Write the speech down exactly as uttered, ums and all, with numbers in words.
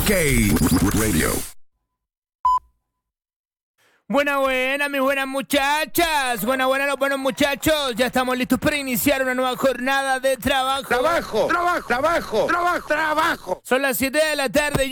K Radio. Buena, buena, mis buenas muchachas. Buena, buena, los buenos muchachos. Ya estamos listos para iniciar una nueva jornada de trabajo. Trabajo, trabajo, trabajo, trabajo, trabajo. Son las siete de la tarde.